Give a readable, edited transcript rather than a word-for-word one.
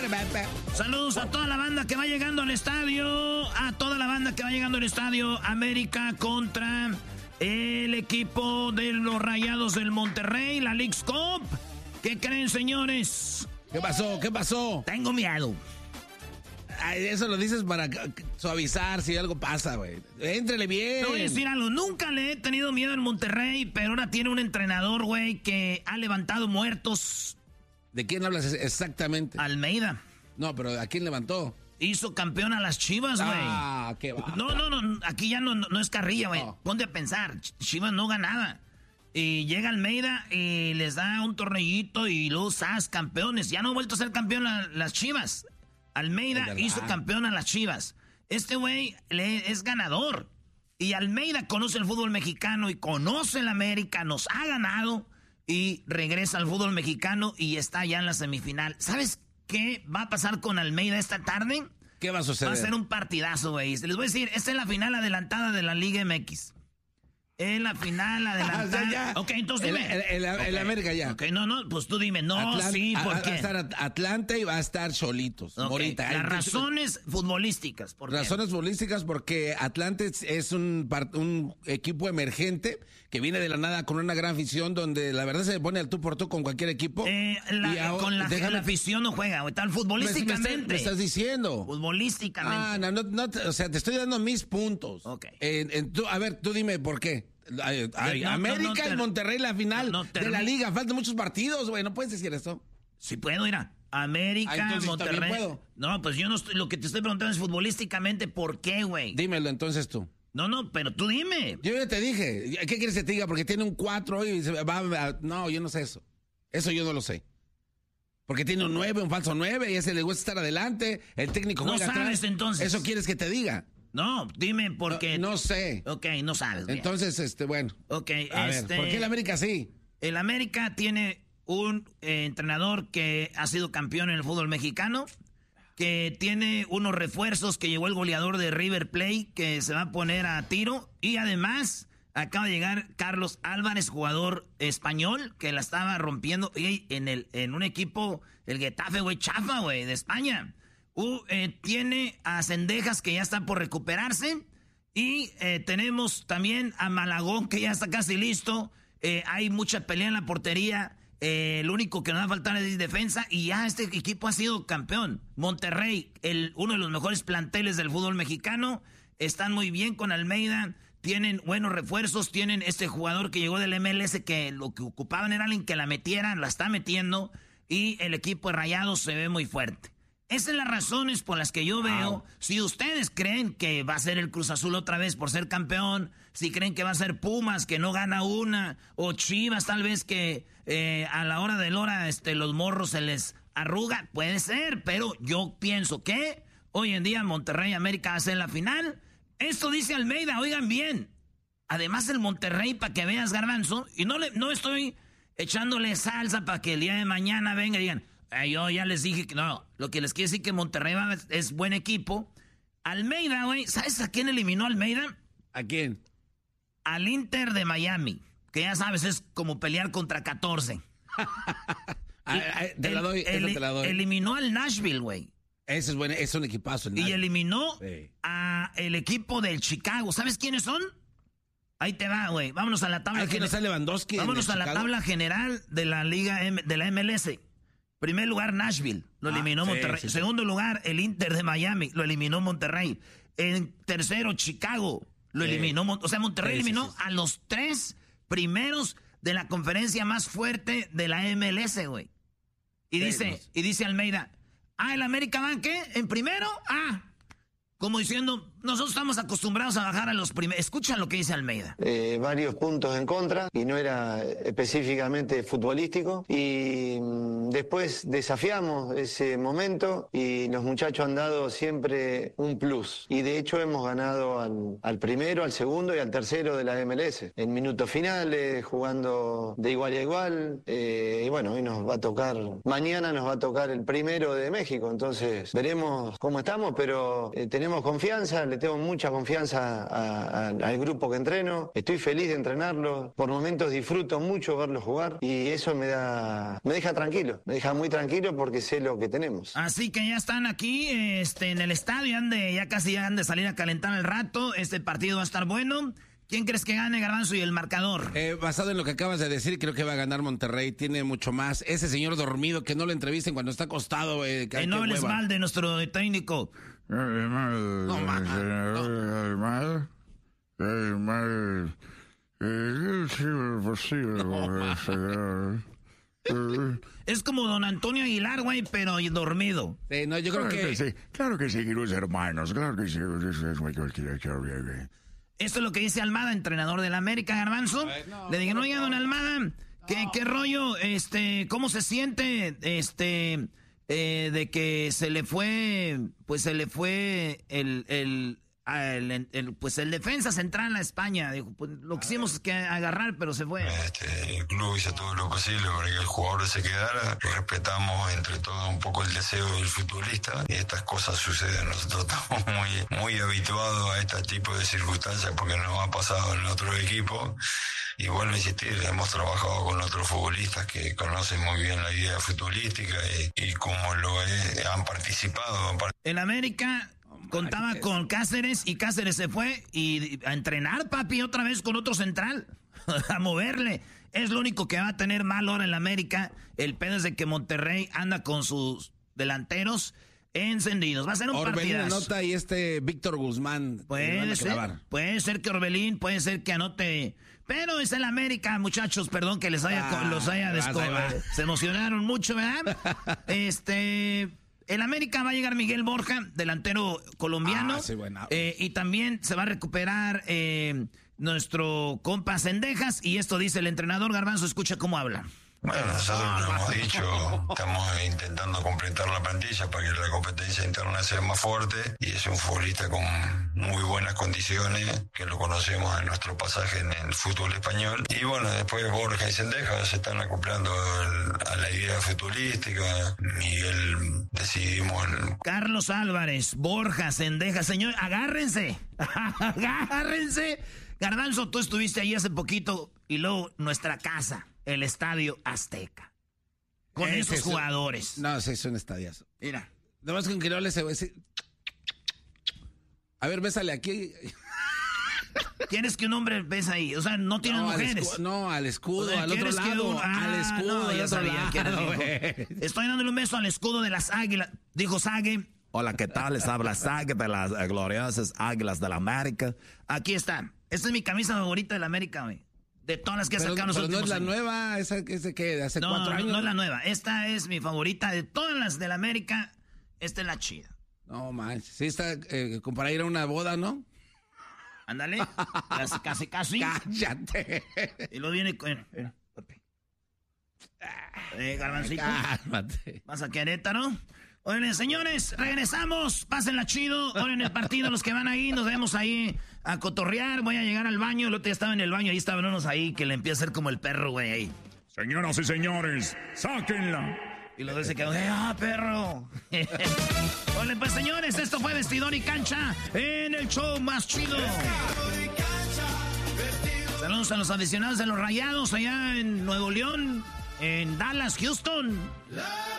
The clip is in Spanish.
Saludos a toda la banda que va llegando al estadio. A toda la banda que va llegando al estadio. América contra el equipo de los Rayados del Monterrey, la Leagues Cup. ¿Qué creen, señores? ¿Qué pasó? ¿Qué pasó? Tengo miedo. Ay, eso lo dices para suavizar si algo pasa, güey. Éntrele bien. Te voy a decir algo. Nunca le he tenido miedo al Monterrey, pero ahora tiene un entrenador, güey, que ha levantado muertos. ¿De quién hablas exactamente? Almeida. No, pero ¿a quién levantó? Hizo campeón a las Chivas, güey. Ah, qué va. No, aquí ya no es carrilla, güey. No. Ponte a pensar. Chivas no ganaba. Y llega Almeida y les da un torneillito y luego ¡zas! Campeones. Ya no ha vuelto a ser campeón las Chivas. Almeida hizo campeón a las Chivas. Este güey es ganador. Y Almeida conoce el fútbol mexicano y conoce el América, nos ha ganado y regresa al fútbol mexicano y está ya en la semifinal. ¿Sabes qué va a pasar con Almeida esta tarde? ¿Qué va a suceder? Va a ser un partidazo, güey. Les voy a decir, esta es la final adelantada de la Liga MX. En la final adelantada. Ya. Ok, entonces dime. El América ya. Ok, no, pues tú dime. No, sí, ¿por qué? Va a estar Atlanta y va a estar Cholitos. Okay. Morita. Las razones futbolísticas. ¿Por qué? Razones futbolísticas porque Atlanta es un equipo emergente que viene de la nada con una gran afición donde la verdad se pone al tú por tú con cualquier equipo. Con la afición no juega, güey. Tal futbolísticamente. Me estás diciendo. Futbolísticamente. No, o sea, te estoy dando mis puntos. Ok. A ver, tú dime por qué. América y Monterrey la final de la liga. Faltan muchos partidos, güey. No puedes decir eso. Sí puedo, mira. América, Monterrey. Puedo. No, pues yo no estoy. Lo que te estoy preguntando es futbolísticamente por qué, güey. Dímelo entonces tú. No, pero tú dime. Yo ya te dije. ¿Qué quieres que te diga? Porque tiene un 4 y se va a... No, yo no sé eso. Eso yo no lo sé. Porque tiene un 9, un falso 9 y ese le gusta estar adelante. El técnico juega atrás. No sabes entonces. ¿Eso quieres que te diga? No, dime por qué. No sé. Ok, no sabes. Bien. Entonces, bueno. Ok, a ver, ¿por qué el América sí? El América tiene un entrenador que ha sido campeón en el fútbol mexicano, que tiene unos refuerzos, que llegó el goleador de River Plate, que se va a poner a tiro, y además acaba de llegar Carlos Álvarez, jugador español, que la estaba rompiendo en un equipo, el Getafe, güey, chafa, güey, de España. Tiene a Cendejas, que ya está por recuperarse. Y tenemos también a Malagón, que ya está casi listo. Hay mucha pelea en la portería. Lo único que nos va a faltar es defensa. Y ya este equipo ha sido campeón. Monterrey, uno de los mejores planteles del fútbol mexicano. Están muy bien con Almeida. Tienen buenos refuerzos. Tienen este jugador que llegó del MLS, que lo que ocupaban era alguien que la metiera. La está metiendo. Y el equipo de Rayados se ve muy fuerte. Esas son las razones por las que yo veo. Si ustedes creen que va a ser el Cruz Azul otra vez por ser campeón, si creen que va a ser Pumas, que no gana una, o Chivas tal vez que a la hora de la hora los morros se les arruga, puede ser, pero yo pienso que hoy en día Monterrey y América va a ser la final. Esto dice Almeida, oigan bien. Además el Monterrey, para que veas, Garbanzo, y no estoy echándole salsa para que el día de mañana venga y digan... Yo ya les dije que no. Lo que les quiero decir que Monterrey es buen equipo. Almeida, güey. ¿Sabes a quién eliminó Almeida? ¿A quién? Al Inter de Miami. Que ya sabes, es como pelear contra 14. Te la doy. Eliminó al Nashville, güey. Ese es bueno, es un equipazo. Y eliminó a el equipo del Chicago. ¿Sabes quiénes son? Ahí te va, güey. Vámonos a la tabla. ¿Quién está Lewandowski? Vámonos a la tabla general de la Liga de la MLS. Primer lugar, Nashville, lo eliminó Monterrey. Sí. Segundo lugar, el Inter de Miami, lo eliminó Monterrey. En tercero, Chicago, lo eliminó. O sea, Monterrey eliminó a los 3 primeros de la conferencia más fuerte de la MLS, güey. Y dice Almeida, ¿el América va qué? ¿En primero? Como diciendo, nosotros estamos acostumbrados a bajar a los primeros. Escucha lo que dice Almeida. Varios puntos en contra y no era específicamente futbolístico. Y después desafiamos ese momento y los muchachos han dado siempre un plus. Y de hecho hemos ganado al primero, al segundo y al tercero de la MLS. En minutos finales, jugando de igual a igual. Y bueno, hoy mañana nos va a tocar el primero de México. Entonces veremos cómo estamos, pero tenemos confianza, le tengo mucha confianza al grupo que entreno, estoy feliz de entrenarlo, por momentos disfruto mucho verlo jugar y eso me deja tranquilo, me deja muy tranquilo porque sé lo que tenemos. Así que ya están aquí en el estadio, ya casi han de salir a calentar el rato, este partido va a estar bueno. ¿Quién crees que gane, Garbanzo, y el marcador? Basado en lo que acabas de decir, creo que va a ganar Monterrey. Tiene mucho más. Ese señor dormido, que no lo entrevisten cuando está acostado. No hables mal de nuestro técnico. Es como don Antonio Aguilar, güey, pero dormido. No, yo creo que sí. Claro que sí, los hermanos. Claro que sí. Esto es lo que dice Almada, entrenador del América, Garbanzo. Le dije, oiga, don Almada, ¿qué rollo? ¿Cómo se siente? De que se le fue el defensa central a España. Dijo, pues lo quisimos que agarrar, pero se fue. El club hizo todo lo posible para que el jugador se quedara. Respetamos entre todos un poco el deseo del futbolista y estas cosas suceden. Nosotros estamos muy habituados a este tipo de circunstancias porque nos ha pasado en otros equipos. Y vuelvo a insistir, hemos trabajado con otros futbolistas que conocen muy bien la idea futbolística y como han participado. En América contaba con Cáceres y Cáceres se fue y a entrenar, papi, otra vez con otro central, a moverle. Es lo único que va a tener mal ahora en la América. El pedo es de que Monterrey anda con sus delanteros encendidos. Va a ser un Orbelín partidazo. anota y Víctor Guzmán. Puede ser que Orbelín, puede ser que anote. Pero es el América, muchachos, perdón que los haya se emocionaron mucho, ¿verdad? En América va a llegar Miguel Borja, delantero colombiano. Sí, bueno. Y también se va a recuperar nuestro compa Cendejas. Y esto dice el entrenador. Garbanzo, escucha cómo habla. Bueno, nosotros lo hemos dicho, estamos intentando completar la plantilla para que la competencia interna sea más fuerte y es un futbolista con muy buenas condiciones, que lo conocemos en nuestro pasaje en el fútbol español. Y bueno, después Borja y Cendejas se están acoplando a la idea futbolística. Miguel decidimos... Carlos Álvarez, Borja, Cendejas, señor, agárrense. Garbanzo, tú estuviste ahí hace poquito y luego nuestra casa. El Estadio Azteca. Con esos jugadores. No, es un estadiazo. Mira. Nomás con que no le se va a decir... A ver, bésale aquí. ¿Quieres que un hombre besa ahí? O sea, no tienen mujeres. Al escudo, al otro lado. Al escudo, ya sabía que era dijo. Estoy dándole un beso al escudo de las águilas. Dijo Sague. Hola, ¿qué tal? Les habla Sague de las gloriosas Águilas de la América. Aquí está. Esta es mi camisa favorita de la América, güey. De todas las que he sacado nosotros. Pero no es la nueva, esa que es de hace 4 años. No es la nueva. Esta es mi favorita de todas las de la América. Esta es la chida. No manches. Sí, está como para ir a una boda, ¿no? Ándale. Casi. Cállate. Y lo viene con... Garbancito. Cálmate. Vas a Querétaro. Oigan, señores, regresamos. Pásenla chido. Ahora en el partido, los que van ahí, nos vemos ahí a cotorrear. Voy a llegar al baño. El otro día estaba en el baño. Ahí estaban unos ahí que le empieza a hacer como el perro, güey, ahí. Señoras y señores, sáquenla. Y los dos se quedaron, perro. Oigan, pues, señores, esto fue Vestidor y Cancha en el show más chido. Saludos a los aficionados de los Rayados allá en Nuevo León, en Dallas, Houston.